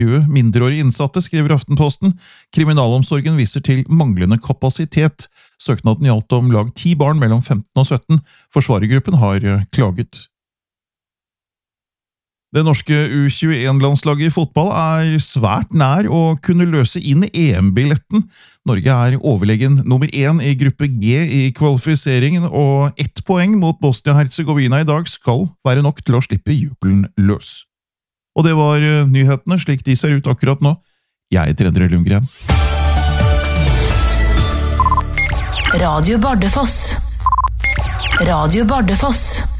mindreårige innsatte, skriver Aftenposten. Kriminalomsorgen viser til manglende kapasitet. Søknaden gjaldt om lag 10 barn mellom 15 og 17. Forsvarergruppen har klaget. Det norske U21-landslaget i fotball er svært nær å kunne løse inn EM-billetten. Norge er overlegen nummer 1 i gruppe G i kvalifiseringen, og 1 poeng mot Bosnia-Herzegovina i dag skal være nok til å slippe jubelen løs. Og det var nyhetene slik de ser ut akkurat nå. Jeg heter Endre Lundgren. Radio Bardufoss. Radio Bardufoss.